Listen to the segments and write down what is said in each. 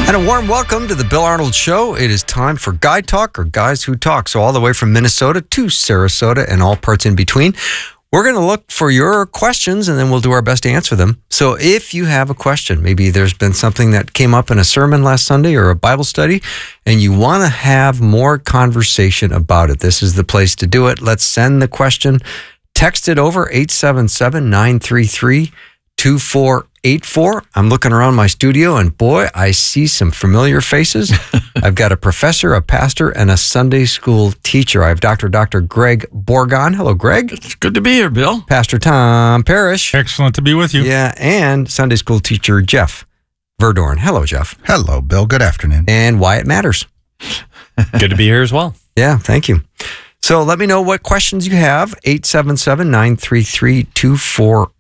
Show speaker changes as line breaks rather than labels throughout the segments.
And a warm welcome to the Bill Arnold Show. It is time for Guy Talk, or Guys Who Talk. So all the way from Minnesota to Sarasota and all parts in between. We're going to look for your questions and then we'll do our best to answer them. So if you have a question, maybe there's been something that came up in a sermon last Sunday or a Bible study, and you want to have more conversation about it, this is the place to do it. Let's send the question. Text it over 877-933-2484. I'm looking around my studio and boy, I see some familiar faces. I've got a professor, a pastor, and a Sunday school teacher. I have Dr. Greg Borgon. Hello, Greg.
It's good to be here, Bill.
Pastor Tom Parrish.
Excellent to be with you.
Yeah, and Sunday school teacher Jeff Verdorn. Hello, Jeff.
Hello, Bill. Good afternoon.
And Wyatt Matters.
Good to be here as well.
Yeah, thank you. So let me know what questions you have. 877-933-2484.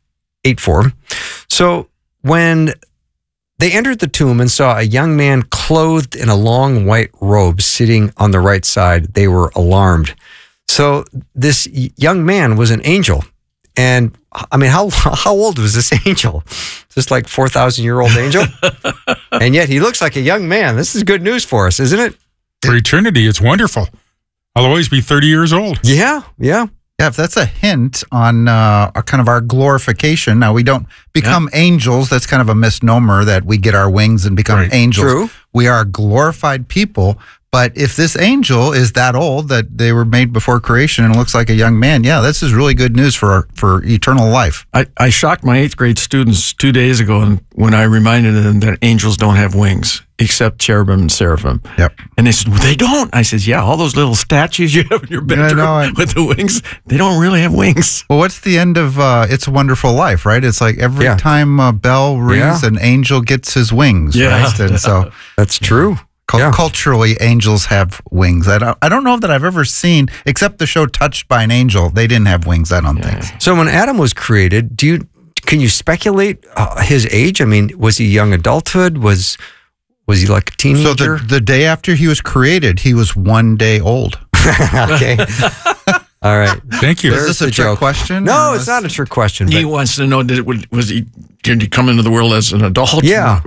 So when they entered the tomb and saw a young man clothed in a long white robe sitting on the right side, they were alarmed. So this young man was an angel. And I mean, how old was this angel? Just like 4,000-year-old angel? And yet he looks like a young man. This is good news for us, isn't it?
For eternity, it's wonderful. I'll always be 30 years old.
Yeah.
Yeah, if that's a hint on kind of our glorification. Now, we don't become angels. That's kind of a misnomer that we get our wings and become angels. True. We are glorified people. But if this angel is that old that they were made before creation and looks like a young man, yeah, this is really good news for eternal life.
I shocked my 8th grade students 2 days ago when I reminded them that angels don't have wings, except cherubim and seraphim.
Yep.
And they said, well, they don't. I said, yeah, all those little statues you have in your bedroom with the wings, they don't really have wings.
Well, what's the end of It's a Wonderful Life, right? It's like every time a bell rings, an angel gets his wings, right? And so
that's true.
Culturally, angels have wings. I don't know that I've ever seen, except the show Touched by an Angel, they didn't have wings, I don't think.
So when Adam was created, can you speculate his age? I mean, was he young adulthood? Was he like a teenager?
So the day after he was created, he was 1 day old.
Okay. All right.
Thank you.
Is this a trick question?
No, it's not a trick question.
He wants to know, did he come into the world as an adult?
Yeah.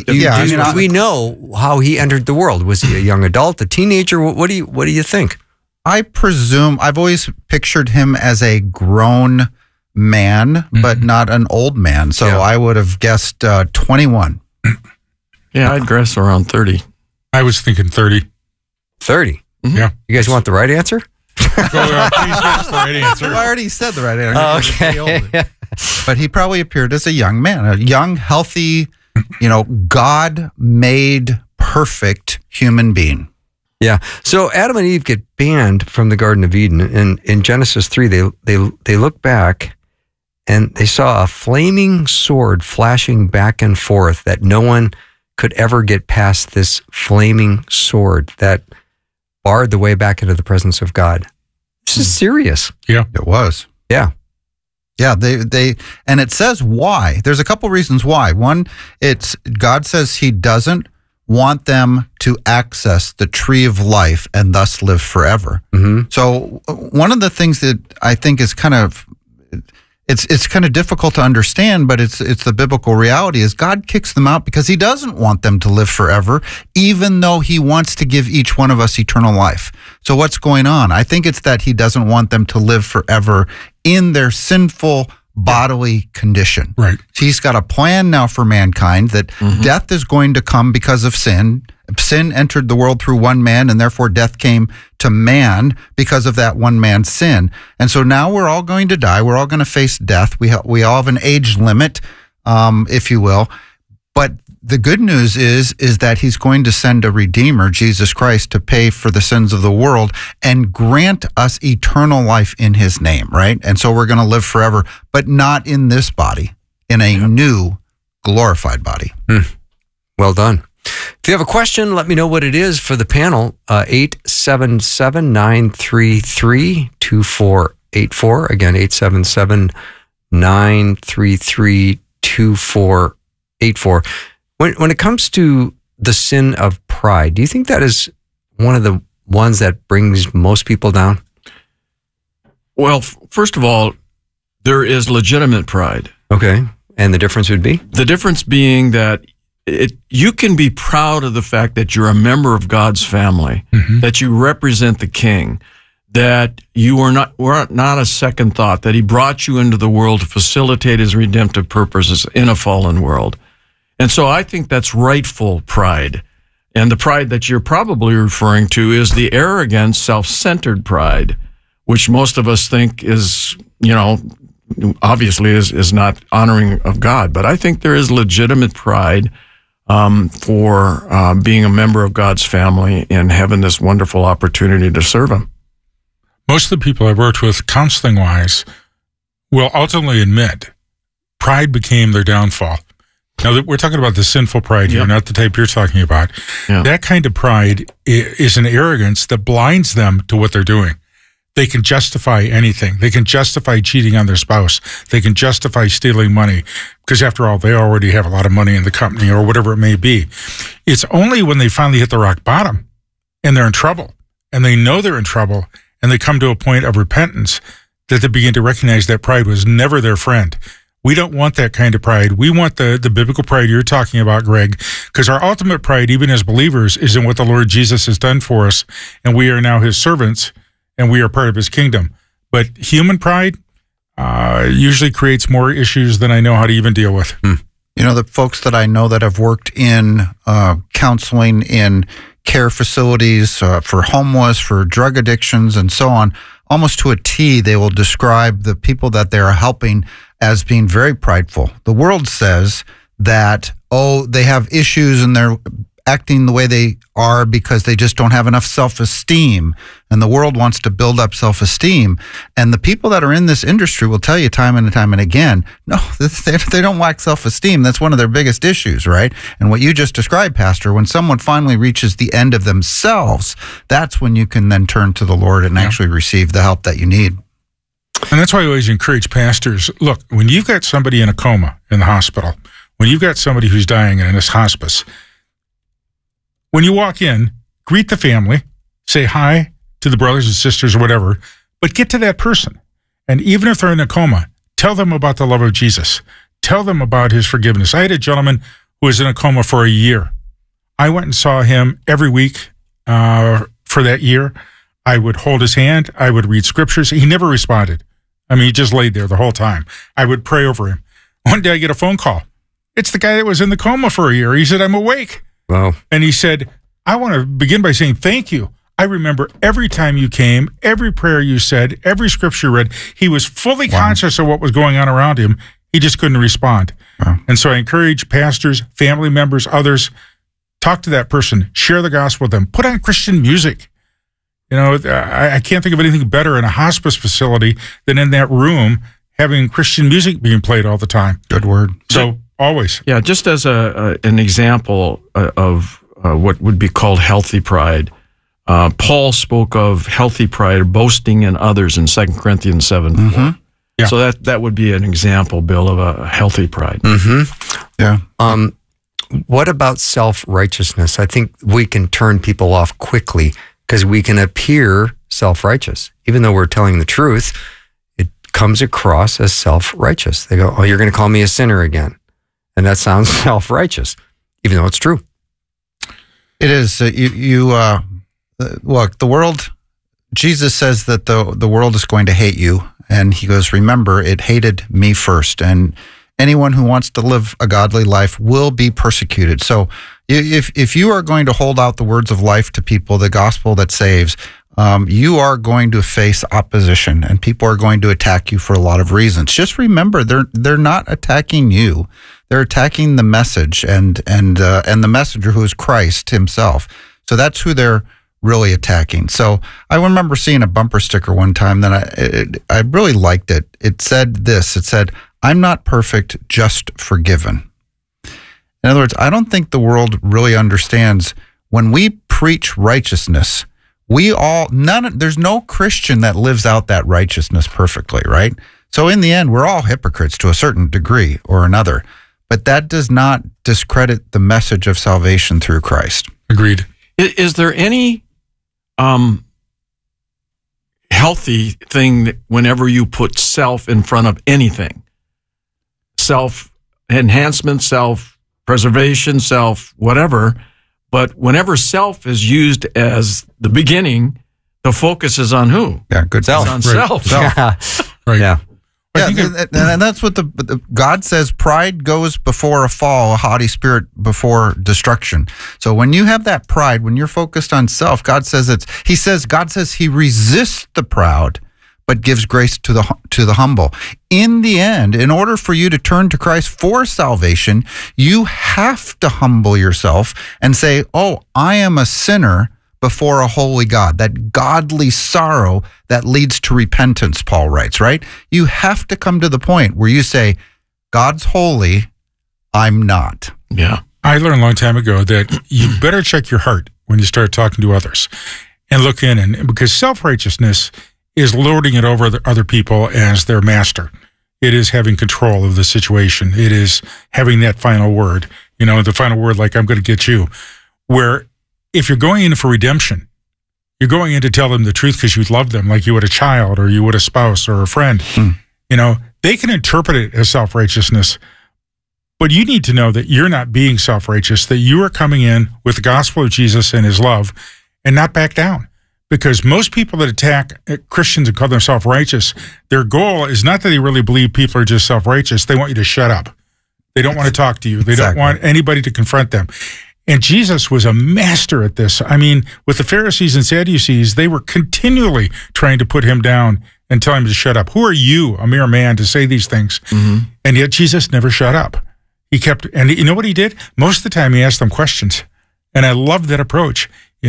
Do
we know how he entered the world? Was he a young adult, a teenager? What do you think?
I presume, I've always pictured him as a grown man, but not an old man. So I would have guessed 21.
Yeah, I'd guess around 30.
I was thinking 30.
30?
Mm-hmm. Yeah.
You guys want the right answer?
Please give us the right answer.
Well, I already said the right answer.
Okay.
But he probably appeared as a young man, a young, healthy, God-made, perfect human being.
Yeah. So Adam and Eve get banned from the Garden of Eden. And in Genesis 3, they look back and they saw a flaming sword flashing back and forth that no one could ever get past this flaming sword that barred the way back into the presence of God. This is serious.
Yeah.
It was.
Yeah.
Yeah, they and it says why. There's a couple reasons why. One, it's God says he doesn't want them to access the tree of life and thus live forever. Mm-hmm. So one of the things that I think is kind of it's kind of difficult to understand, but it's the biblical reality is God kicks them out because he doesn't want them to live forever, even though he wants to give each one of us eternal life. So what's going on? I think it's that he doesn't want them to live forever in their sinful bodily condition.
Right.
He's got a plan now for mankind that death is going to come because of sin. Sin entered the world through one man, and therefore death came to man because of that one man's sin. And so now we're all going to die. We're all going to face death. We all have an age limit, if you will. But the good news is that he's going to send a Redeemer, Jesus Christ, to pay for the sins of the world and grant us eternal life in his name, right? And so we're going to live forever, but not in this body, in a new glorified body.
Well done. If you have a question, let me know what it is for the panel. 877-933-2484. Again, 877-933-2484. When it comes to the sin of pride, do you think that is one of the ones that brings most people down?
Well, first of all, there is legitimate pride.
Okay. And the difference would be?
The difference being that you can be proud of the fact that you're a member of God's family, that you represent the King, that you are not a second thought, that he brought you into the world to facilitate his redemptive purposes in a fallen world. And so I think that's rightful pride. And the pride that you're probably referring to is the arrogant, self-centered pride, which most of us think is, obviously is not honoring of God. But I think there is legitimate pride for being a member of God's family and having this wonderful opportunity to serve him.
Most of the people I've worked with counseling-wise will ultimately admit pride became their downfall. Now, we're talking about the sinful pride here, not the type you're talking about. Yeah. That kind of pride is an arrogance that blinds them to what they're doing. They can justify anything. They can justify cheating on their spouse. They can justify stealing money because, after all, they already have a lot of money in the company or whatever it may be. It's only when they finally hit the rock bottom and they're in trouble and they know they're in trouble and they come to a point of repentance that they begin to recognize that pride was never their friend. We don't want that kind of pride. We want the biblical pride you're talking about, Greg, because our ultimate pride, even as believers, is in what the Lord Jesus has done for us, and we are now his servants, and we are part of his kingdom. But human pride usually creates more issues than I know how to even deal with.
The folks that I know that have worked in counseling in care facilities for homeless, for drug addictions, and so on, almost to a T, they will describe the people that they are helping as being very prideful. The world says that, they have issues and they're acting the way they are because they just don't have enough self-esteem. And the world wants to build up self-esteem. And the people that are in this industry will tell you time and time and again, no, they don't lack self-esteem. That's one of their biggest issues, right? And what you just described, Pastor, when someone finally reaches the end of themselves, that's when you can then turn to the Lord and actually receive the help that you need.
And that's why I always encourage pastors, look, when you've got somebody in a coma in the hospital, when you've got somebody who's dying in this hospice, when you walk in, greet the family, say hi to the brothers and sisters or whatever, but get to that person. And even if they're in a coma, tell them about the love of Jesus. Tell them about his forgiveness. I had a gentleman who was in a coma for a year. I went and saw him every week for that year. I would hold his hand. I would read scriptures. He never responded. He just laid there the whole time. I would pray over him. One day I get a phone call. It's the guy that was in the coma for a year. He said, I'm awake.
Wow.
And he said, I want to begin by saying thank you. I remember every time you came, every prayer you said, every scripture you read. He was fully conscious of what was going on around him. He just couldn't respond. Wow. And so I encourage pastors, family members, others, talk to that person, share the gospel with them, put on Christian music. I can't think of anything better in a hospice facility than in that room having Christian music being played all the time.
Good word.
So always.
Yeah, just as an example of what would be called healthy pride, Paul spoke of healthy pride, boasting in others in 2 Corinthians 7:4.
Yeah.
So that would be an example, Bill, of a healthy pride.
Yeah.
What about self-righteousness? I think we can turn people off quickly because we can appear self-righteous. Even though we're telling the truth, it comes across as self-righteous. They go, you're going to call me a sinner again. And that sounds self-righteous, even though it's true.
It is. Look, the world, Jesus says that the world is going to hate you. And he goes, remember, it hated me first. And anyone who wants to live a godly life will be persecuted. So if you are going to hold out the words of life to people, the gospel that saves, you are going to face opposition, and people are going to attack you for a lot of reasons. Just remember, they're not attacking you; they're attacking the message and the messenger, who is Christ Himself. So that's who they're really attacking. So I remember seeing a bumper sticker one time that I really liked it. It said this: it said, "I'm not perfect, just forgiven." In other words, I don't think the world really understands when we preach righteousness. There's no Christian that lives out that righteousness perfectly, right? So in the end, we're all hypocrites to a certain degree or another, but that does not discredit the message of salvation through Christ.
Agreed.
Is there any healthy thing that whenever you put self in front of anything, self-enhancement, self-preservation, preservation, self, whatever. But whenever self is used as the beginning, the focus is on who?
Yeah, good
Self.
It's on
Right.
self.
Yeah.
Right.
Yeah.
I
Yeah,
think
and that's what the God says. Pride goes before a fall, a haughty spirit before destruction. So when you have that pride, when you're focused on self, God says God says He resists the proud, but gives grace to the humble. In the end, in order for you to turn to Christ for salvation, you have to humble yourself and say, "Oh, I am a sinner before a holy God." That godly sorrow that leads to repentance, Paul writes, right? You have to come to the point where you say, "God's holy, I'm not."
Yeah.
I learned a long time ago that you better check your heart when you start talking to others and look in, and because self-righteousness is lording it over the other people as their master. It is having control of the situation. It is having that final word, the final word, like, I'm going to get you. Where if you're going in for redemption, you're going in to tell them the truth because you love them like you would a child or you would a spouse or a friend. They can interpret it as self-righteousness, but you need to know that you're not being self-righteous, that you are coming in with the gospel of Jesus and his love and not back down. Because most people that attack Christians and call them self-righteous, their goal is not that they really believe people are just self-righteous. They want you to shut up. They don't want to talk to you. They don't want anybody to confront them. And Jesus was a master at this. I mean, with the Pharisees and Sadducees, they were continually trying to put him down and tell him to shut up. Who are you, a mere man, to say these things? Mm-hmm. And yet Jesus never shut up. He kept, and you know what he did? Most of the time he asked them questions. And I love that approach.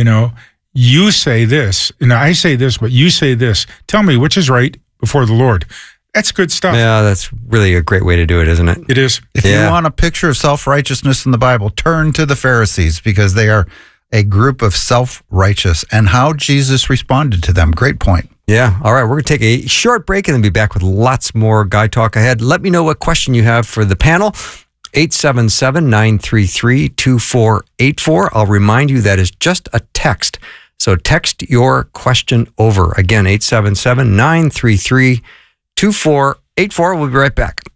You say this, and I say this, but you say this. Tell me which is right before the Lord. That's good stuff.
Yeah, that's really a great way to do it, isn't it?
It is.
If you want a picture of self-righteousness in the Bible, turn to the Pharisees, because they are a group of self-righteous, and how Jesus responded to them. Great point.
Yeah. All right. We're going to take a short break and then be back with lots more Guy Talk ahead. Let me know what question you have for the panel. 877-933-2484. I'll remind you that is just a text. So text your question over. Again, 877-933-2484. We'll be right back.